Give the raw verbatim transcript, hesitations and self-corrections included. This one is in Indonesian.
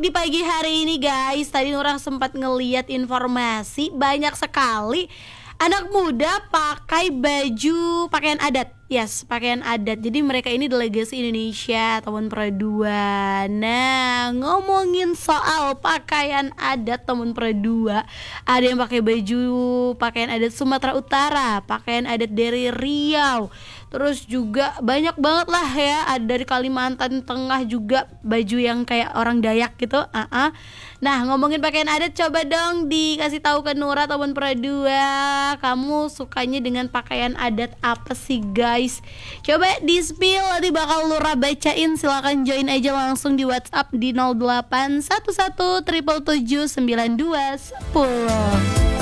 di pagi hari ini guys, tadi Nurah sempat ngeliat informasi banyak sekali anak muda pakai baju pakaian adat. Yes, pakaian adat. Jadi mereka ini delegasi Indonesia tahun Perdua. Nah, ngomongin soal pakaian adat tahun Perdua, ada yang pakai baju pakaian adat Sumatera Utara, pakaian adat dari Riau. Terus juga banyak banget lah ya, ada dari Kalimantan Tengah juga baju yang kayak orang Dayak gitu. Uh-uh. Nah, ngomongin pakaian adat, coba dong dikasih tahu ke Nura tahun Perdua, kamu sukanya dengan pakaian adat apa sih guys? Coba di spill, nanti bakal Nura bacain. Silakan join aja langsung di WhatsApp di nol delapan satu satu tujuh tujuh sembilan dua satu nol.